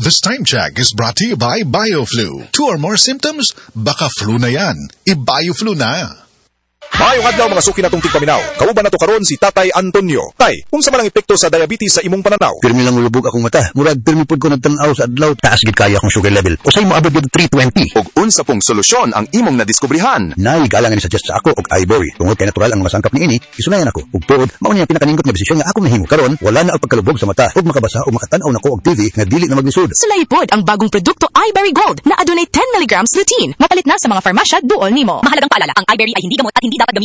This time check is brought to you by BioFlu. 2 or more symptoms? Baka flu na yan. I-BioFlu na. Maayong adlaw mga suki natong tigpaminaw. Kauban nato karon si Tatay Antonio. Tay, unsa man ang epekto sa diabetes sa imong pananaw? Pirmi lang ulubog akong mata. Murag pirmi pud ko nagtan-aw sa adlaw, taas gid kaya akong sugar level. Usay mo abot gid 320. Ug unsa pong solusyon ang imong nadiskubrihan? Nay galang ni suggest sa ako og ivory. Tungod kay natural ang masangkap niini, isunayan ako. Ug tuod, mao ni ang pinakaningkot nga desisyon nga akong nahimo. Karon wala na ang pagkalubog sa mata ug makabasa o makatan-aw nako og TV nga dili na maglisod. Sulay pod ang bagong produkto iBerry Gold na adunay 10 mg lutein. Mapalit na sa mga farmasya duol nimo. Mahalagang paalala, ang iBerry ay hindi gamot at hindi dapat gamitin